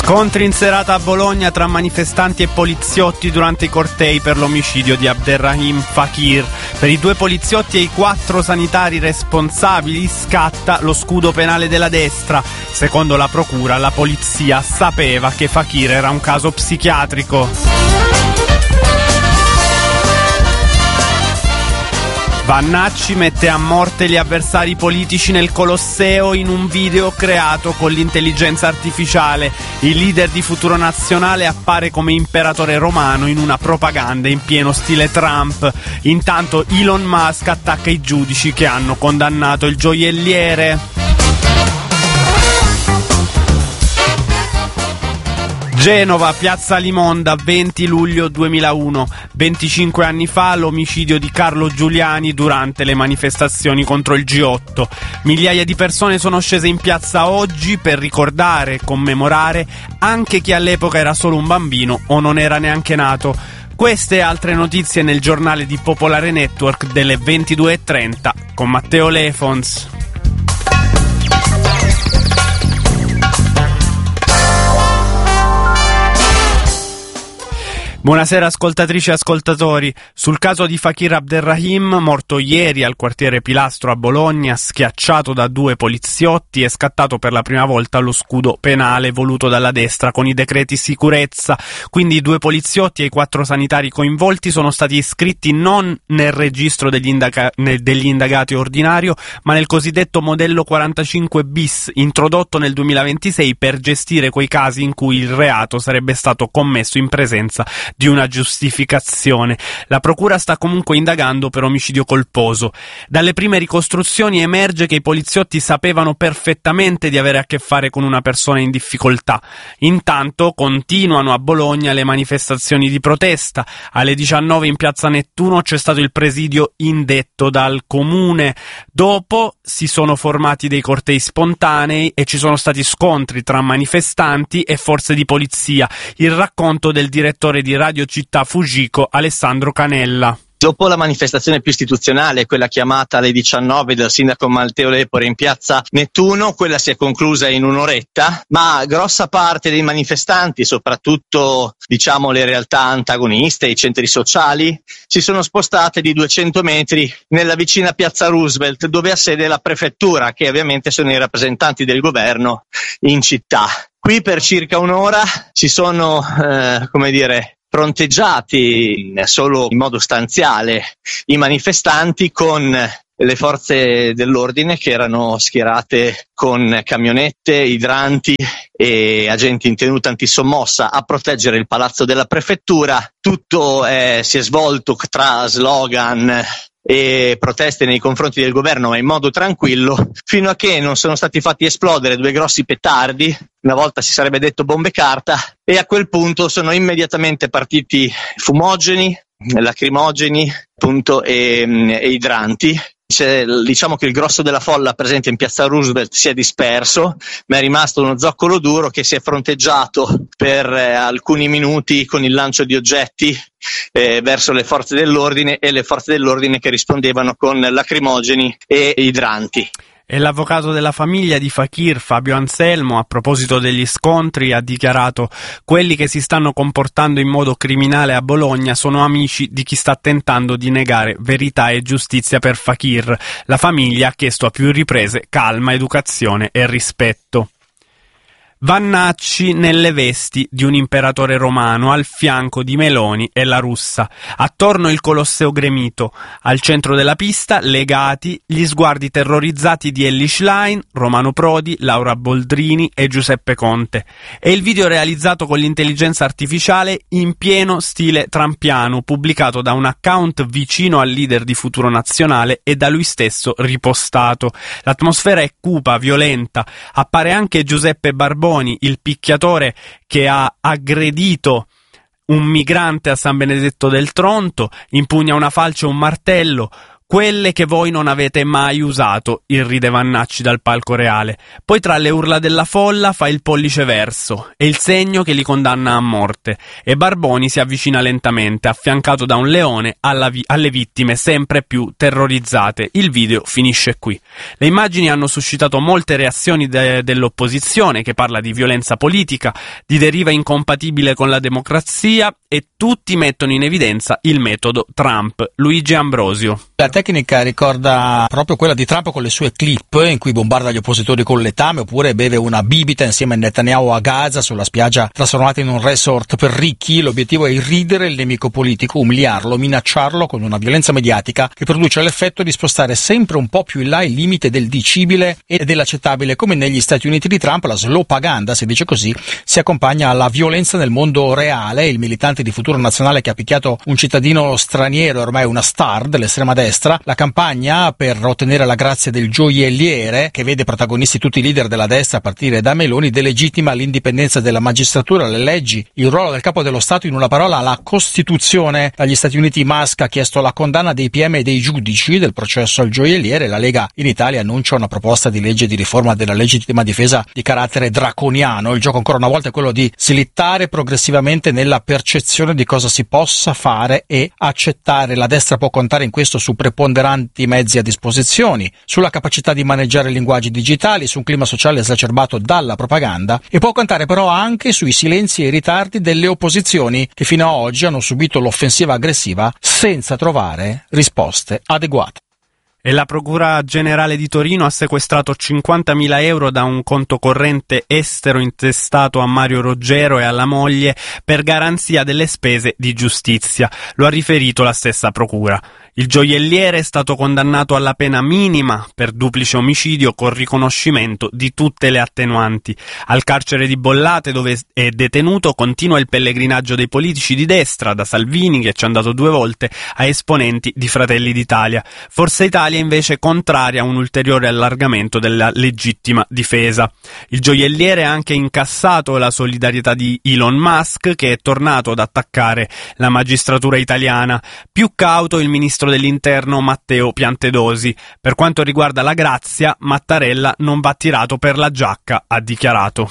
Scontri in serata a Bologna tra manifestanti e poliziotti durante i cortei per l'omicidio di Abderrahim Fakir. Per i 2 poliziotti e i 4 sanitari responsabili scatta lo scudo penale della destra. Secondo la procura, la polizia sapeva che Fakir era un caso psichiatrico. Vannacci mette a morte gli avversari politici nel Colosseo in un video creato con l'intelligenza artificiale. Il leader di Futuro Nazionale appare come imperatore romano in una propaganda in pieno stile Trump. Intanto Elon Musk attacca i giudici che hanno condannato il gioielliere. Genova, Piazza Limonda, 20 luglio 2001. 25 anni fa l'omicidio di Carlo Giuliani durante le manifestazioni contro il G8. Migliaia di persone sono scese in piazza oggi per ricordare e commemorare anche chi all'epoca era solo un bambino o non era neanche nato. Queste e altre notizie nel giornale di Popolare Network delle 22:30 con Matteo Lefons. Buonasera ascoltatrici e ascoltatori. Sul caso di Fakir Abderrahim, morto ieri al quartiere Pilastro a Bologna, schiacciato da 2 poliziotti, è scattato per la prima volta lo scudo penale voluto dalla destra con i decreti sicurezza. Quindi i 2 poliziotti e i 4 sanitari coinvolti sono stati iscritti non nel registro degli indagati ordinario, ma nel cosiddetto modello 45 bis, introdotto nel 2026 per gestire quei casi in cui il reato sarebbe stato commesso in presenza di una giustificazione. La procura sta comunque indagando per omicidio colposo. Dalle prime ricostruzioni emerge che i poliziotti sapevano perfettamente di avere a che fare con una persona in difficoltà. Intanto continuano a Bologna le manifestazioni di protesta. Alle 19 in piazza Nettuno c'è stato il presidio indetto dal comune. Dopo si sono formati dei cortei spontanei e ci sono stati scontri tra manifestanti e forze di polizia. Il racconto del direttore di Radio Città Fujiko, Alessandro Canella. Dopo la manifestazione più istituzionale, quella chiamata alle 19 dal sindaco Matteo Lepore in piazza Nettuno, quella si è conclusa in un'oretta, ma grossa parte dei manifestanti, soprattutto le realtà antagoniste, i centri sociali, si sono spostate di 200 metri nella vicina piazza Roosevelt, dove ha sede la prefettura, che ovviamente sono i rappresentanti del governo in città. Qui per circa un'ora si sono, fronteggiati solo in modo stanziale i manifestanti con le forze dell'ordine che erano schierate con camionette, idranti e agenti in tenuta antisommossa a proteggere il palazzo della prefettura. Tutto si è svolto tra slogan e proteste nei confronti del governo, ma in modo tranquillo, fino a che non sono stati fatti esplodere 2 grossi petardi, una volta si sarebbe detto bombe carta, e a quel punto sono immediatamente partiti fumogeni, lacrimogeni, e idranti. Diciamo che il grosso della folla presente in piazza Roosevelt si è disperso, ma è rimasto uno zoccolo duro che si è fronteggiato per alcuni minuti con il lancio di oggetti verso le forze dell'ordine, e le forze dell'ordine che rispondevano con lacrimogeni e idranti. E l'avvocato della famiglia di Fakir, Fabio Anselmo, a proposito degli scontri, ha dichiarato: quelli che si stanno comportando in modo criminale a Bologna sono amici di chi sta tentando di negare verità e giustizia per Fakir. La famiglia ha chiesto a più riprese calma, educazione e rispetto. Vannacci nelle vesti di un imperatore romano al fianco di Meloni e la Russa. Attorno il Colosseo gremito. Al centro della pista, legati, gli sguardi terrorizzati di Elly Schlein, Romano Prodi, Laura Boldrini e Giuseppe Conte. È il video realizzato con l'intelligenza artificiale in pieno stile trumpiano, pubblicato da un account vicino al leader di Futuro Nazionale e da lui stesso ripostato. L'atmosfera è cupa, violenta. Appare anche Giuseppe Barboni, il picchiatore che ha aggredito un migrante a San Benedetto del Tronto, impugna una falce e un martello. quelle che voi non avete mai usato, irride Vannacci dal palco reale. Poi tra le urla della folla fa il pollice verso e il segno che li condanna a morte, e Barboni si avvicina lentamente, affiancato da un leone alle vittime sempre più terrorizzate. Il video finisce qui. Le immagini hanno suscitato molte reazioni dell'opposizione, che parla di violenza politica, di deriva incompatibile con la democrazia, e tutti mettono in evidenza il metodo Trump. Luigi Ambrosio. La tecnica ricorda proprio quella di Trump con le sue clip in cui bombarda gli oppositori con letame, oppure beve una bibita insieme a Netanyahu a Gaza sulla spiaggia trasformata in un resort per ricchi. L'obiettivo è irridere il nemico politico, umiliarlo, minacciarlo con una violenza mediatica che produce l'effetto di spostare sempre un po' più in là il limite del dicibile e dell'accettabile. Come negli Stati Uniti di Trump, la slowpaganda, si dice così, si accompagna alla violenza nel mondo reale. Il militante di Futuro Nazionale che ha picchiato un cittadino straniero è ormai una star dell'estrema destra. La campagna per ottenere la grazia del gioielliere, che vede protagonisti tutti i leader della destra a partire da Meloni, delegittima l'indipendenza della magistratura, le leggi, il ruolo del capo dello Stato, in una parola la Costituzione. Dagli Stati Uniti Musk ha chiesto la condanna dei PM e dei giudici del processo al gioielliere. La Lega in Italia annuncia una proposta di legge di riforma della legittima difesa di carattere draconiano. Il gioco ancora una volta è quello di slittare progressivamente nella percezione di cosa si possa fare e accettare. La destra può contare in questo su preponderanti mezzi a disposizione, sulla capacità di maneggiare i linguaggi digitali, su un clima sociale esacerbato dalla propaganda, e può contare però anche sui silenzi e i ritardi delle opposizioni, che fino ad oggi hanno subito l'offensiva aggressiva senza trovare risposte adeguate. E la Procura Generale di Torino ha sequestrato 50.000 euro da un conto corrente estero intestato a Mario Roggero e alla moglie per garanzia delle spese di giustizia. Lo ha riferito la stessa Procura. Il gioielliere è stato condannato alla pena minima per duplice omicidio con riconoscimento di tutte le attenuanti. Al carcere di Bollate, dove è detenuto, continua il pellegrinaggio dei politici di destra, da Salvini, che ci è andato 2 volte, a esponenti di Fratelli d'Italia. Forza Italia invece contraria un ulteriore allargamento della legittima difesa. Il gioielliere ha anche incassato la solidarietà di Elon Musk, che è tornato ad attaccare la magistratura italiana. Più cauto il ministro dell'Interno Matteo Piantedosi. Per quanto riguarda la grazia, Mattarella non va tirato per la giacca, ha dichiarato.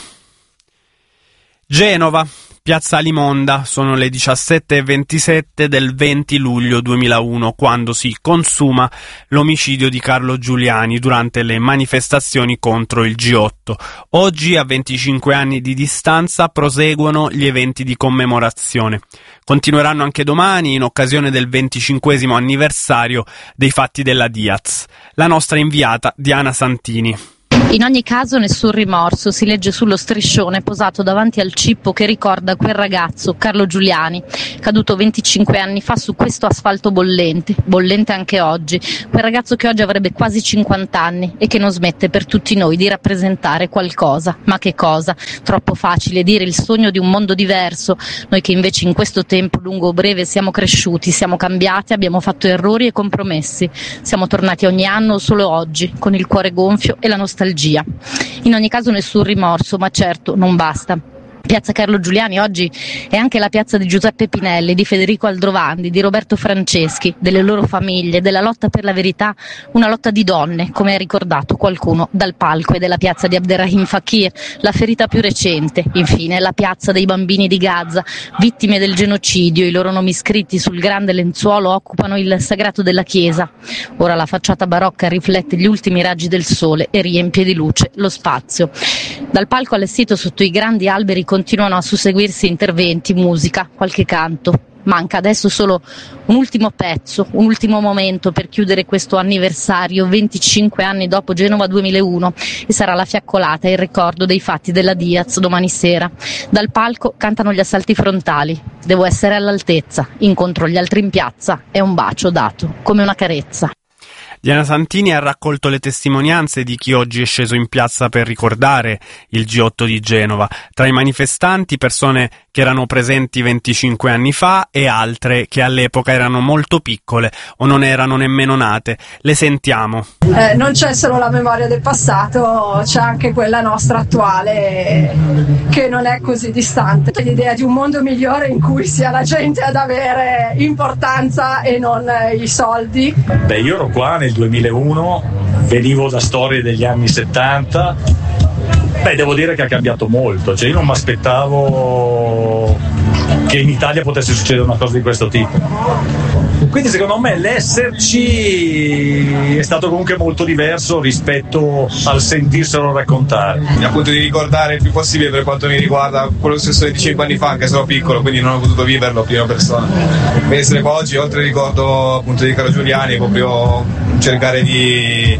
Genova, Piazza Alimonda, sono le 17:27 del 20 luglio 2001, quando si consuma l'omicidio di Carlo Giuliani durante le manifestazioni contro il G8. Oggi, a 25 anni di distanza, proseguono gli eventi di commemorazione. Continueranno anche domani, in occasione del 25° anniversario dei fatti della Diaz. La nostra inviata Diana Santini. In ogni caso nessun rimorso, si legge sullo striscione posato davanti al cippo che ricorda quel ragazzo, Carlo Giuliani, caduto 25 anni fa su questo asfalto bollente anche oggi, quel ragazzo che oggi avrebbe quasi 50 anni e che non smette per tutti noi di rappresentare qualcosa. Ma che cosa? Troppo facile dire il sogno di un mondo diverso, noi che invece in questo tempo lungo o breve siamo cresciuti, siamo cambiati, abbiamo fatto errori e compromessi, siamo tornati ogni anno o solo oggi, con il cuore gonfio e la nostalgia. In ogni caso nessun rimorso, ma certo non basta. Piazza Carlo Giuliani oggi è anche la piazza di Giuseppe Pinelli, di Federico Aldrovandi, di Roberto Franceschi, delle loro famiglie, della lotta per la verità, una lotta di donne, come ha ricordato qualcuno dal palco, e della piazza di Abderrahim Fakir, la ferita più recente. Infine la piazza dei bambini di Gaza, vittime del genocidio, i loro nomi scritti sul grande lenzuolo occupano il sagrato della chiesa. Ora la facciata barocca riflette gli ultimi raggi del sole e riempie di luce lo spazio. Dal palco allestito sotto i grandi alberi continuano a susseguirsi interventi, musica, qualche canto. Manca adesso solo un ultimo pezzo, un ultimo momento per chiudere questo anniversario, 25 anni dopo Genova 2001, e sarà la fiaccolata e il ricordo dei fatti della Diaz domani sera. Dal palco cantano gli assalti frontali. Devo essere all'altezza, incontro gli altri in piazza, è un bacio dato come una carezza. Diana Santini ha raccolto le testimonianze di chi oggi è sceso in piazza per ricordare il G8 di Genova. Tra i manifestanti persone che erano presenti 25 anni fa e altre che all'epoca erano molto piccole o non erano nemmeno nate. Le sentiamo. Non c'è solo la memoria del passato, c'è anche quella nostra attuale che non è così distante. L'idea di un mondo migliore in cui sia la gente ad avere importanza e non i soldi. Beh, io ero qua nel 2001, venivo da storie degli anni 70. Beh, devo dire che ha cambiato molto, cioè io non mi aspettavo che in Italia potesse succedere una cosa di questo tipo. Quindi secondo me l'esserci è stato comunque molto diverso rispetto al sentirselo raccontare. Appunto di ricordare il più possibile, per quanto mi riguarda, quello stesso di 5 anni fa, anche se ero piccolo, quindi non ho potuto viverlo a prima persona. Per essere qua oggi, oltre al ricordo appunto di Carlo Giuliani, proprio cercare di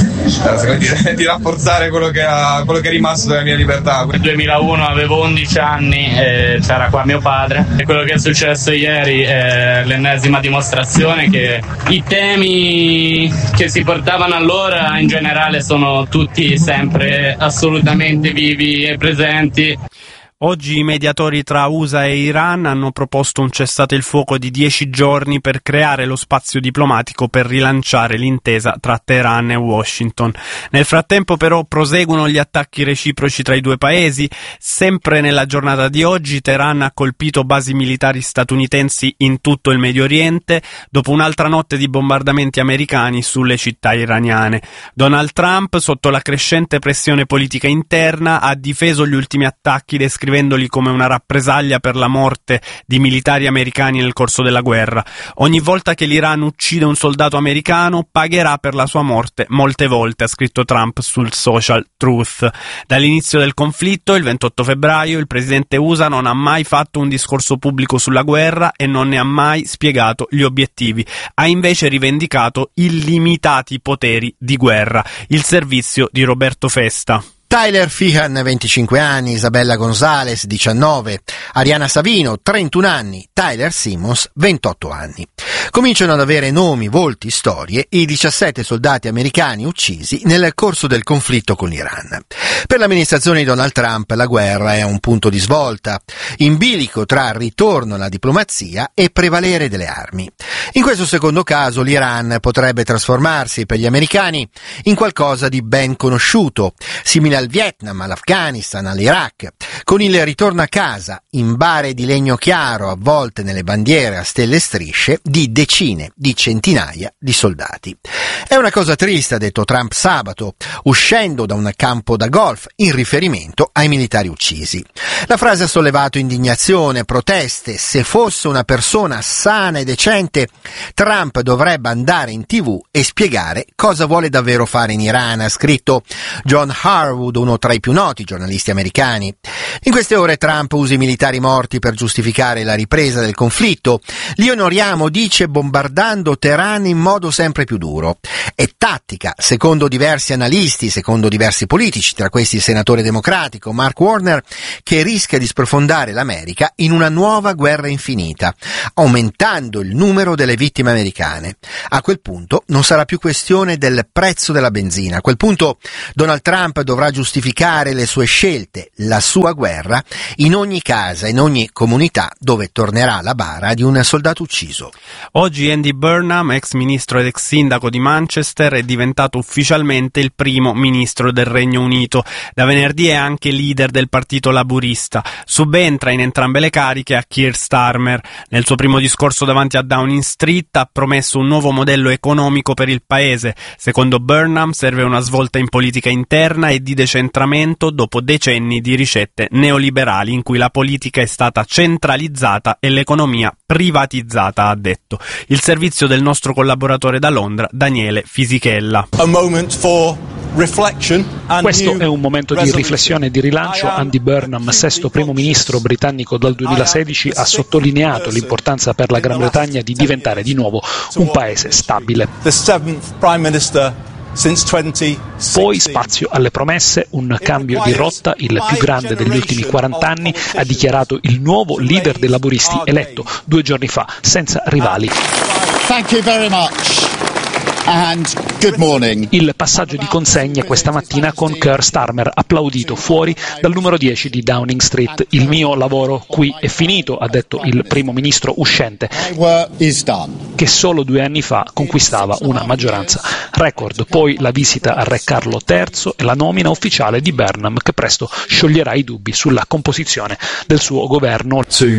rafforzare quello che è rimasto della mia libertà. Nel 2001 avevo 11 anni e c'era qua mio padre, e quello che è successo ieri è l'ennesima dimostrazione che i temi che si portavano allora in generale sono tutti sempre assolutamente vivi e presenti. Oggi i mediatori tra USA e Iran hanno proposto un cessate il fuoco di 10 giorni per creare lo spazio diplomatico per rilanciare l'intesa tra Teheran e Washington. Nel frattempo però proseguono gli attacchi reciproci tra i due paesi. Sempre nella giornata di oggi Teheran ha colpito basi militari statunitensi in tutto il Medio Oriente dopo un'altra notte di bombardamenti americani sulle città iraniane. Donald Trump, sotto la crescente pressione politica interna, ha difeso gli ultimi attacchi descrivendoli come una rappresaglia per la morte di militari americani nel corso della guerra. Ogni volta che l'Iran uccide un soldato americano pagherà per la sua morte molte volte, ha scritto Trump sul social Truth. Dall'inizio del conflitto, il 28 febbraio, il presidente USA non ha mai fatto un discorso pubblico sulla guerra e non ne ha mai spiegato gli obiettivi. Ha invece rivendicato illimitati poteri di guerra. Il servizio di Roberto Festa. Tyler Feehan, 25 anni, Isabella Gonzalez, 19, Ariana Savino, 31 anni, Tyler Simmons, 28 anni. Cominciano ad avere nomi, volti, storie i 17 soldati americani uccisi nel corso del conflitto con l'Iran. Per l'amministrazione di Donald Trump la guerra è un punto di svolta, in bilico tra ritorno alla diplomazia e prevalere delle armi. In questo secondo caso l'Iran potrebbe trasformarsi per gli americani in qualcosa di ben conosciuto, simile al Vietnam, all'Afghanistan, all'Iraq, con il ritorno a casa in bare di legno chiaro avvolte nelle bandiere a stelle e strisce di decine di centinaia di soldati. È una cosa triste, ha detto Trump sabato, uscendo da un campo da golf in riferimento ai militari uccisi. La frase ha sollevato indignazione, proteste. Se fosse una persona sana e decente, Trump dovrebbe andare in TV e spiegare cosa vuole davvero fare in Iran, ha scritto John Harwood, uno tra i più noti giornalisti americani. In queste ore Trump usa i militari morti per giustificare la ripresa del conflitto. Li onoriamo, dice, bombardando Teheran in modo sempre più duro. È tattica, secondo diversi analisti, secondo diversi politici, tra questi il senatore democratico Mark Warner, che rischia di sprofondare l'America in una nuova guerra infinita, aumentando il numero delle vittime americane. A quel punto non sarà più questione del prezzo della benzina. A quel punto Donald Trump dovrà giustificare le sue scelte, la sua guerra, in ogni casa, in ogni comunità dove tornerà la bara di un soldato ucciso. Oggi Andy Burnham, ex ministro ed ex sindaco di Manchester, è diventato ufficialmente il primo ministro del Regno Unito. Da venerdì è anche leader del partito laburista. Subentra in entrambe le cariche a Keir Starmer. Nel suo primo discorso davanti a Downing Street ha promesso un nuovo modello economico per il paese. Secondo Burnham serve una svolta in politica interna e di decentramento dopo decenni di ricette neoliberali in cui la politica è stata centralizzata e l'economia privatizzata, ha detto. Il servizio del nostro collaboratore da Londra, Daniele Fisichella. Questo è un momento di riflessione e di rilancio. Andy Burnham, sesto primo ministro britannico dal 2016, ha sottolineato l'importanza per la Gran Bretagna di diventare di nuovo un paese stabile. Poi spazio alle promesse, un cambio di rotta, il più grande degli ultimi 40 anni, ha dichiarato il nuovo leader dei laburisti eletto 2 giorni fa, senza rivali. Thank you very much. and good morning. Il passaggio di consegne questa mattina con Keir Starmer applaudito fuori dal numero 10 di Downing Street. Il mio lavoro qui è finito, ha detto il primo ministro uscente, che solo 2 anni fa conquistava una maggioranza record. Poi la visita a Re Carlo III e la nomina ufficiale di Burnham, che presto scioglierà i dubbi sulla composizione del suo governo.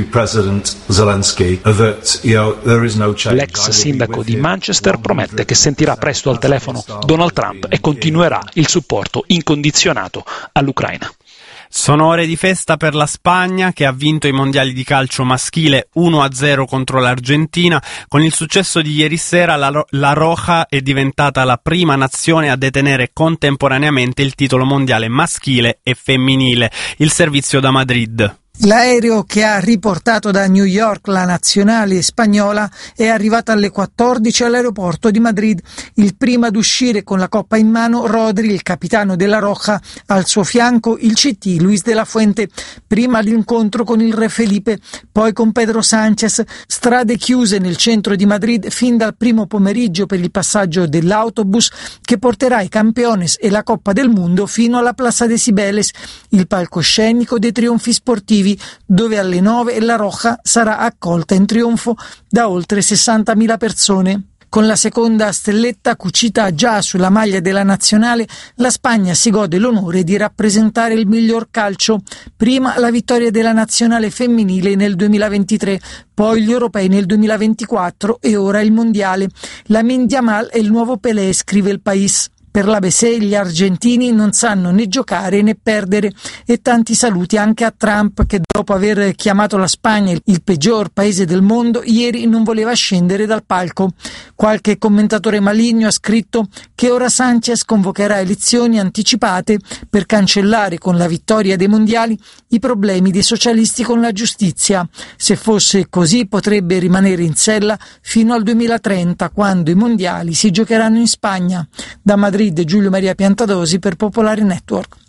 L'ex sindaco di Manchester promette che sentirà presto al telefono Donald Trump e continuerà il supporto incondizionato all'Ucraina. Sono ore di festa per la Spagna, che ha vinto i mondiali di calcio maschile 1-0 contro l'Argentina. Con il successo di ieri sera la Roja è diventata la prima nazione a detenere contemporaneamente il titolo mondiale maschile e femminile. Il servizio da Madrid. L'aereo che ha riportato da New York la nazionale spagnola è arrivato alle 14 all'aeroporto di Madrid. Il primo ad uscire con la coppa in mano, Rodri, il capitano della Roja, al suo fianco il CT Luis de la Fuente. Prima l'incontro con il re Felipe, poi con Pedro Sánchez. Strade chiuse nel centro di Madrid fin dal primo pomeriggio per il passaggio dell'autobus che porterà i Campeones e la Coppa del Mondo fino alla Plaza de Cibeles, il palcoscenico dei trionfi sportivi, dove alle 9 la Roja sarà accolta in trionfo da oltre 60.000 persone. Con la seconda stelletta cucita già sulla maglia della nazionale, la Spagna si gode l'onore di rappresentare il miglior calcio. Prima la vittoria della nazionale femminile nel 2023, poi gli europei nel 2024 e ora il mondiale. Lamine Yamal è il nuovo Pelé, scrive il País. Per l'ABC gli argentini non sanno né giocare né perdere, e tanti saluti anche a Trump, che dopo aver chiamato la Spagna il peggior paese del mondo, ieri non voleva scendere dal palco. Qualche commentatore maligno ha scritto che ora Sánchez convocherà elezioni anticipate per cancellare con la vittoria dei mondiali i problemi dei socialisti con la giustizia. Se fosse così potrebbe rimanere in sella fino al 2030, quando i mondiali si giocheranno in Spagna. Da Madrid Giulio Maria Piantadosi per Popolare Network.